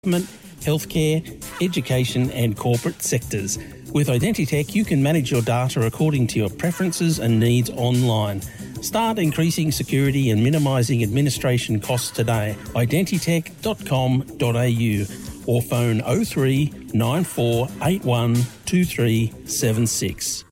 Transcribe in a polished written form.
government, healthcare, education and corporate sectors. With Identitech, you can manage your data according to your preferences and needs online. Start increasing security and minimising administration costs today. Identitech.com.au or phone 03 9481 2376.